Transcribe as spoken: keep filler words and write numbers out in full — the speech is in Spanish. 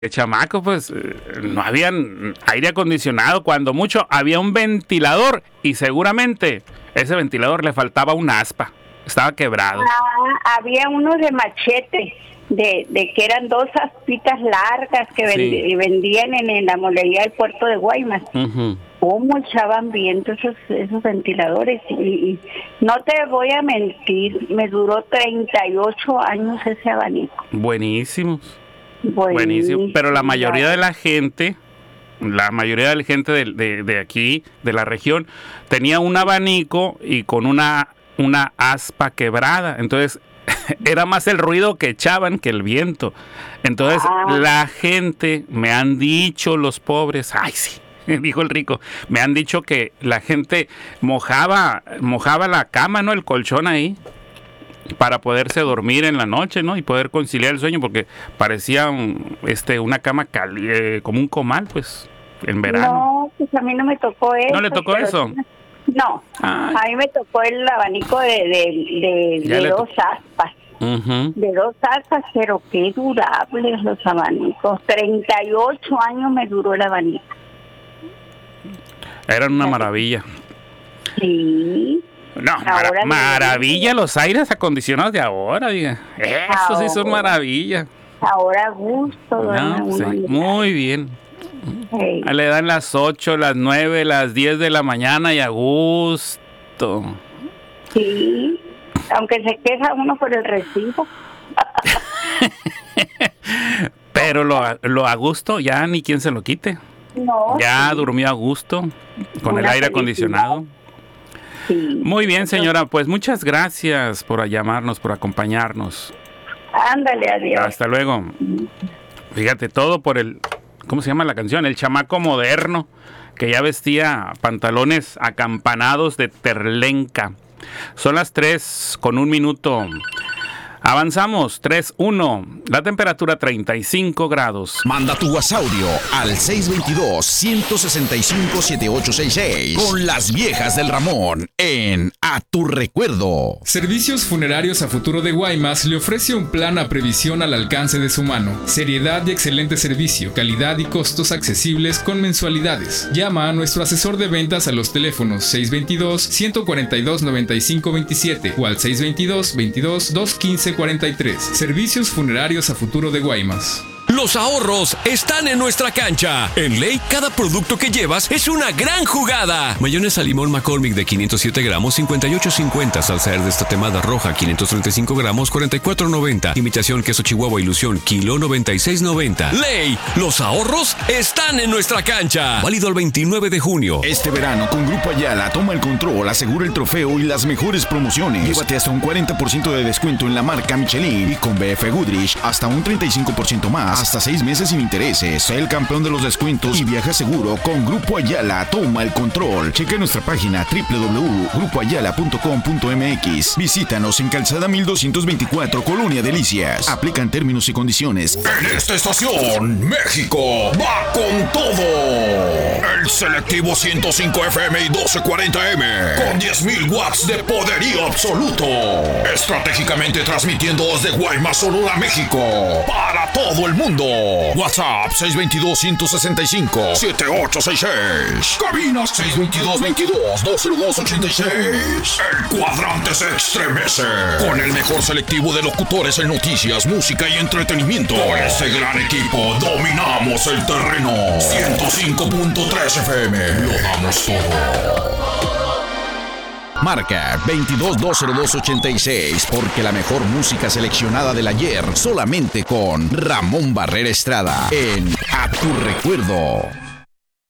De chamaco, pues eh, no había aire acondicionado, cuando mucho había un ventilador y seguramente ese ventilador le faltaba un aspa, estaba quebrado. Ah, había uno de machete, de, de que eran dos aspitas largas que Sí. vendi- vendían en, en la molería del puerto de Guaymas. Ujú. ¿Cómo echaban viento esos, esos ventiladores? Y, y no te voy a mentir, me duró treinta y ocho años ese abanico. Buenísimos. Buenísimo. Buenísimo, pero la mayoría de la gente, la mayoría de la gente de, de, de aquí, de la región, tenía un abanico y con una, una aspa quebrada, entonces era más el ruido que echaban que el viento. Entonces Ah. la gente, me han dicho los pobres, ay sí, dijo el rico, me han dicho que la gente mojaba, mojaba la cama, ¿no? El colchón ahí, para poderse dormir en la noche, ¿no? Y poder conciliar el sueño, porque parecía un, este, una cama cali eh, como un comal, pues, en verano. No, pues a mí no me tocó eso. ¿No le tocó pero eso? sí- No, Ay. a mí me tocó el abanico de, de, de, Ya de le dos aspas. Ujú. De dos aspas, pero qué durables los abanicos. treinta y ocho años me duró el abanico. Eran una maravilla. Sí. No, Ahora mara- le- maravilla los aires acondicionados de ahora, diga. Eso sí son Ahora. maravilla. Ahora a gusto. duerme No, uno sí, en el- muy bien. Ey. Le dan las ocho, las nueve, las diez de la mañana y a gusto. Sí, aunque se queja uno por el recibo. Pero lo, a- lo a gusto ya ni quien se lo quite. No. Ya sí, durmió a gusto con el Una aire acondicionado. sí. Muy bien, señora. Pues muchas gracias por llamarnos, por acompañarnos. Ándale, adiós. Hasta luego. Fíjate, todo por el... ¿Cómo se llama la canción? El chamaco moderno que ya vestía pantalones acampanados de terlenca. Son las tres con un minuto. Avanzamos, tres uno. La temperatura treinta y cinco grados. Manda tu WhatsAudio al seis dos dos, uno seis cinco, siete ocho seis seis con las viejas del Ramón en A Tu Recuerdo. Servicios Funerarios a Futuro de Guaymas le ofrece un plan a previsión al alcance de su mano. Seriedad y excelente servicio, calidad y costos accesibles con mensualidades. Llama a nuestro asesor de ventas a los teléfonos seis dos dos, uno cuatro dos, nueve cinco dos siete o al seis dos dos, veintidós, doscientos quince cuarenta y tres. Servicios Funerarios a Futuro de Guaymas. Los ahorros están en nuestra cancha. En Ley, cada producto que llevas es una gran jugada. Mayonesa limón McCormick de quinientos siete gramos, cincuenta y ocho cincuenta. Salsa verde destatemada roja, quinientos treinta y cinco gramos, cuarenta y cuatro noventa. Imitación queso Chihuahua Ilusión, kilo noventa y seis noventa. Ley, los ahorros están en nuestra cancha. Válido el veintinueve de junio. Este verano con Grupo Ayala toma el control, asegura el trofeo y las mejores promociones. Llévate hasta un cuarenta por ciento de descuento en la marca Michelin y con B F Goodrich hasta un treinta y cinco por ciento más. Hasta seis meses sin intereses. Sé el campeón de los descuentos y viaja seguro con Grupo Ayala. Toma el control. Checa nuestra página doble u doble u doble u punto grupo ayala punto com punto m x. Visítanos en Calzada mil doscientos veinticuatro, Colonia Delicias. Aplican términos y condiciones. En esta estación, México va con todo. El selectivo ciento cinco F M y doce cuarenta M con diez mil watts de poderío absoluto. Estratégicamente transmitiendo desde Guaymas, Sonora, México para todo el mundo. WhatsApp seis dos dos, uno seis cinco, siete ocho seis seis. Cabina seis dos dos, veintidós, dos cero dos, ochenta y seis. El cuadrante se estremece con el mejor selectivo de locutores en noticias, música y entretenimiento. Con este gran equipo dominamos el terreno. ciento cinco punto tres F M. Lo damos todo. Marca veintidós, dos cero dos, ochenta y seis, porque la mejor música seleccionada del ayer solamente con Ramón Barrera Estrada en A Tu Recuerdo.